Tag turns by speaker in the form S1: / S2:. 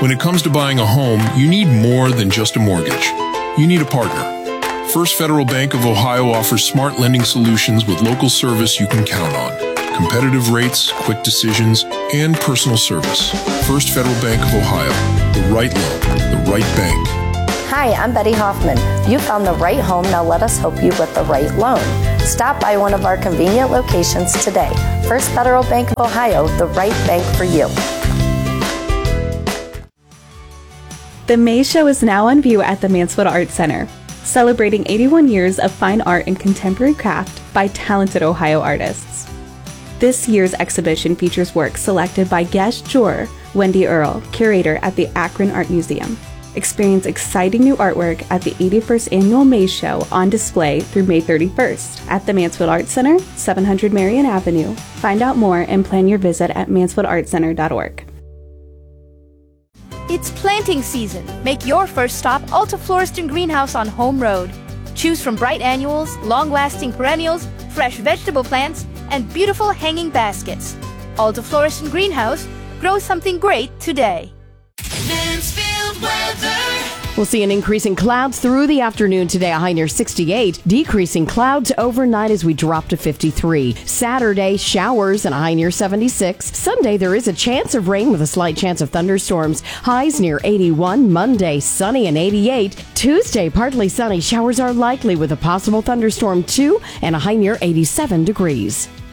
S1: When it comes to buying a home, you need more than just a mortgage. You need a partner. First Federal Bank of Ohio offers smart lending solutions with local service you can count on. Competitive rates, quick decisions, and personal service. First Federal Bank of Ohio. The right loan, the right bank.
S2: Hi, I'm Betty Hoffman. You found the right home, now let us help you with the right loan. Stop by one of our convenient locations today. First Federal Bank of Ohio, the right bank for you.
S3: The May Show is now on view at the Mansfield Arts Center, celebrating 81 years of fine art and contemporary craft by talented Ohio artists. This year's exhibition features work selected by guest juror Wendy Earle, curator at the Akron Art Museum. Experience exciting new artwork at the 81st Annual May Show on display through May 31st at the Mansfield Arts Center, 700 Marion Avenue. Find out more and plan your visit at mansfieldartscenter.org.
S4: It's planting season. Make your first stop Alta Florist and Greenhouse on Home Road. Choose from bright annuals, long-lasting perennials, fresh vegetable plants, and beautiful hanging baskets. Alta Florist and Greenhouse, grow something great today.
S5: Mansfield weather.
S6: We'll see an increase in clouds through the afternoon today, a high near 68. Decreasing clouds overnight as we drop to 53. Saturday, showers and a high near 76. Sunday, there is a chance of rain with a slight chance of thunderstorms. Highs near 81. Monday, sunny and 88. Tuesday, partly sunny. Showers are likely with a possible thunderstorm too, and a high near 87 degrees.